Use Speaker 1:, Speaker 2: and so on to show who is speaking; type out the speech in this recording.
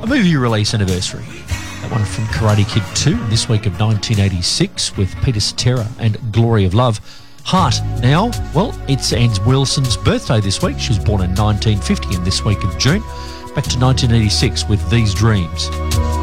Speaker 1: A movie release anniversary. That one from Karate Kid 2, this week of 1986, with Peter Cetera and Glory of Love. Heart now, well, it's Anne Wilson's birthday this week. She was born in 1950 and this week of June. Back to 1986 with These Dreams.